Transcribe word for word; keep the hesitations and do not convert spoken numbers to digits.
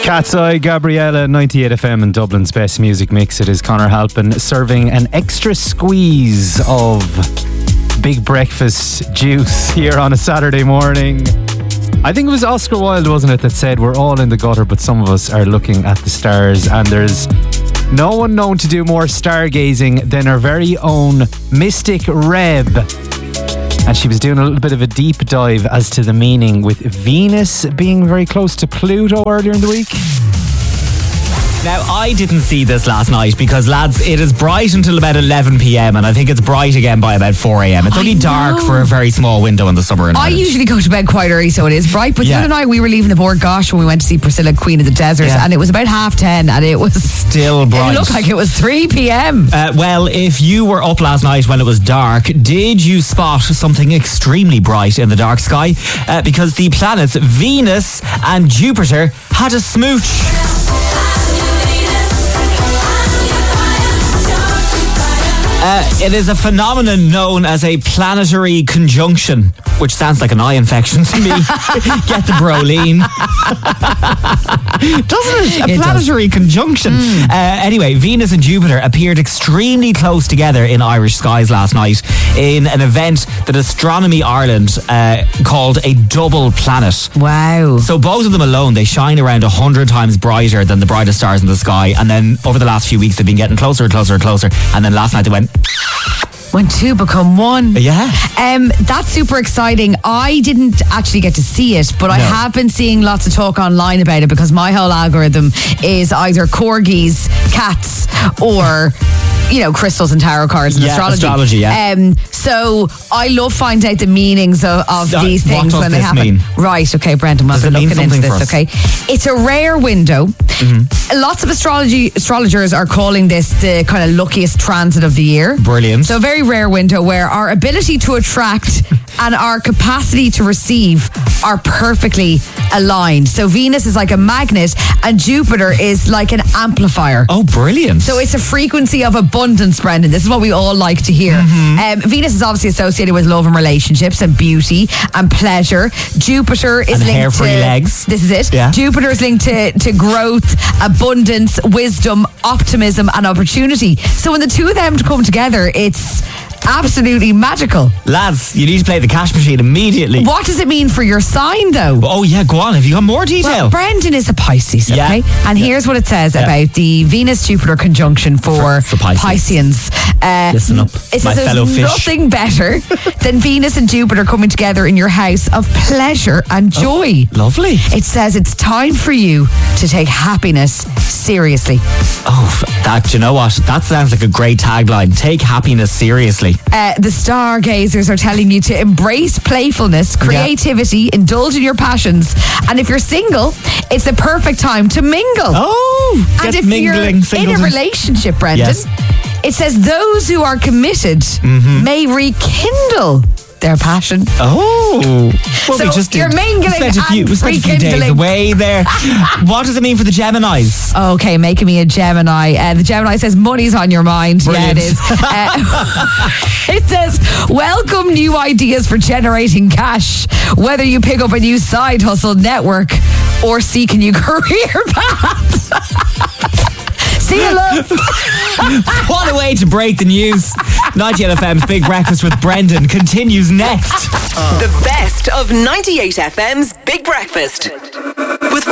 Cat's Eye, Gabriella, ninety-eight F M and Dublin's best music mix. It is Conor Halpin serving an extra squeeze of Big Breakfast juice here on a Saturday morning. I think it was Oscar Wilde, wasn't it, that said we're all in the gutter but some of us are looking at the stars, and there's no one known to do more stargazing than our very own Mystic Reb. And she was doing a little bit of a deep dive as to the meaning with Venus being very close to Pluto earlier in the week. Now, I didn't see this last night because, lads, it is bright until about eleven p.m. and I think it's bright again by about four a.m. It's I only dark know. for a very small window in the summer. In I Ireland. usually go to bed quite early, so it is bright. But Yeah. the other night we were leaving the Bord Gosh when we went to see Priscilla, Queen of the Desert, Yeah. and it was about half ten, and it was Still bright. It looked like it was three p.m. Uh, well, if you were up last night when it was dark, did you spot something extremely bright in the dark sky? Uh, because the planets Venus and Jupiter had a smooch. Uh, it is a phenomenon known as a planetary conjunction, which sounds like an eye infection to me. Get the Broline. Doesn't it? A It planetary conjunction. Mm. Uh, anyway, Venus and Jupiter appeared extremely close together in Irish skies last night in an event that Astronomy Ireland uh, called a double planet. Wow. So both of them alone, they shine around a hundred times brighter than the brightest stars in the sky. And then over the last few weeks, they've been getting closer and closer and closer. And then last night they went... When two become one. Yeah. Um, that's super exciting. I didn't actually get to see it, but I No. have been seeing lots of talk online about it because my whole algorithm is either corgis, cats, or, you know, crystals and tarot cards and Yeah, astrology. astrology, yeah. Um, so I love finding out the meanings of, of So, these what things does when they this happen. mean? Right, okay, Brendan, well, Does we're it mean looking into something for this, us? okay? It's a rare window. Mm-hmm. Lots of astrology astrologers are calling this the kind of luckiest transit of the year. Brilliant. So a very rare window where our ability to attract and our capacity to receive are perfectly aligned. So Venus is like a magnet and Jupiter is like an amplifier. Oh, brilliant. So it's a frequency of abundance, Brendan. This is what we all like to hear. Mm-hmm. Um, Venus is obviously associated with love and relationships and beauty and pleasure. Jupiter is And linked hair-free to... legs. This is it. Yeah. Jupiter is linked to, to growth, abundance, wisdom, optimism and opportunity. So when the two of them come together, it's absolutely magical. Lads, you need to play the cash machine immediately. What does it mean for your sign, though? Oh, yeah, go on. Have you got more detail? Well, Brendan is a Pisces, Yeah. okay? And Yeah. here's what it says Yeah. about the Venus-Jupiter conjunction for, For- for Pisceans. Pisceans. Uh, Listen up, it my says fellow there's fish. nothing better than Venus and Jupiter coming together in your house of pleasure and joy. Lovely. It says it's time for you to take happiness seriously. Oh, that, you know what? That sounds like a great tagline. Take happiness seriously. Uh, the stargazers are telling you to embrace playfulness, creativity, indulge in your passions. And if you're single, it's the perfect time to mingle. Oh, And get if mingling, you're in a singleton. relationship, Brendan, Yes. it says those who are committed Mm-hmm. may rekindle their passion. Oh, well, So we just did- you're mingling we spent a few, and we spent a few days rekindling. away there. What does it mean for the Geminis? Okay, making me a Gemini. Uh, the Gemini says money's on your mind. Brilliant. Yeah, it is. Uh, it says, welcome new ideas for generating cash. Whether you pick up a new side hustle network or seek a new career path. See you, love. What a way to break the news. ninety-eight F M's Big Breakfast with Brendan continues next. The best of ninety-eight F M's Big Breakfast with